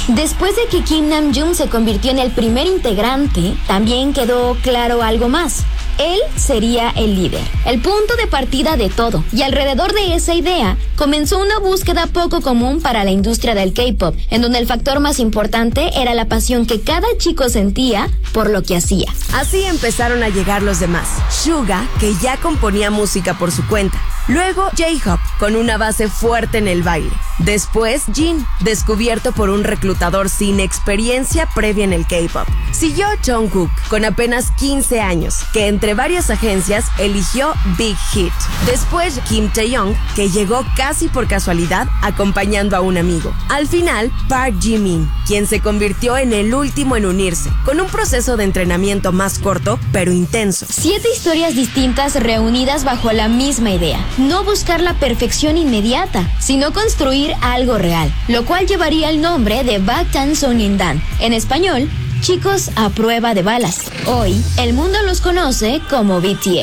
Después de que Kim Namjoon se convirtió en el primer integrante, también quedó claro algo más. Él sería el líder, el punto de partida de todo. Y alrededor de esa idea, comenzó una búsqueda poco común para la industria del K-pop, en donde el factor más importante era la pasión que cada chico sentía por lo que hacía. Así empezaron a llegar los demás. Suga, que ya componía música por su cuenta. Luego J-Hope, con una base fuerte en el baile. Después Jin, descubierto por un reclutador sin experiencia previa en el K-pop. Siguió Jungkook, con apenas 15 años, que entre varias agencias eligió Big Hit. Después Kim Taeyong, que llegó casi por casualidad acompañando a un amigo. Al final, Park Jimin, quien se convirtió en el último en unirse, con un proceso de entrenamiento más corto, pero intenso. 7 historias distintas reunidas bajo la misma idea. No buscar la perfección inmediata, sino construir algo real, lo cual llevaría el nombre de Bangtan Sonyeondan. En español, chicos a prueba de balas. Hoy, el mundo los conoce como BTS.